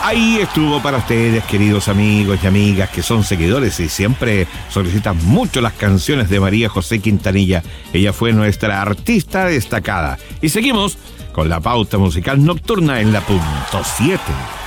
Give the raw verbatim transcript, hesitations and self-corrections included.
Ahí estuvo para ustedes, queridos amigos y amigas que son seguidores y siempre solicitan mucho las canciones de María José Quintanilla. Ella fue nuestra artista destacada. Y seguimos con la pauta musical nocturna en la punto siete.